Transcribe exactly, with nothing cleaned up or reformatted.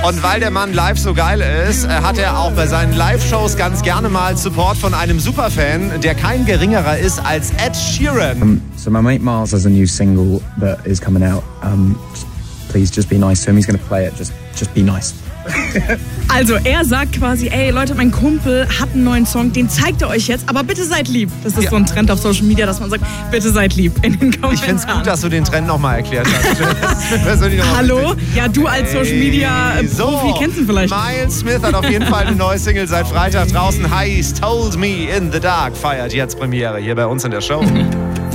Und weil der Mann live so geil ist, hat er auch bei seinen Live-Shows ganz gerne mal Support von einem Superfan, der kein geringerer ist als Ed Sheeran. Um, so my mate Miles has a new single that is coming out. Um, please just be nice to him. He's going to play it. Just, just be nice. Also er sagt quasi, ey Leute, mein Kumpel hat einen neuen Song, den zeigt er euch jetzt, aber bitte seid lieb. Das ist ja so ein Trend auf Social Media, dass man sagt, bitte seid lieb in den Kommentaren. Ich finde es gut, dass du den Trend nochmal erklärt hast. Noch Hallo? Ja, du als Social Media hey, Profi so, kennst ihn vielleicht. Miles Smith hat auf jeden Fall eine neue Single seit Freitag draußen. He's Told Me in the Dark feiert jetzt Premiere hier bei uns in der Show.